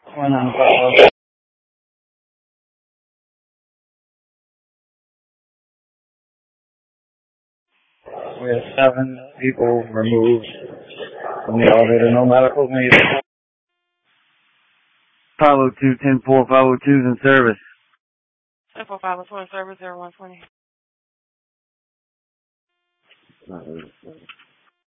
One on Buffalo. We have 7 people removed from the elevator, no medical needed. Follow 2, 10-4, follow 2's in service. 10-4, follow 2 in service, 0120.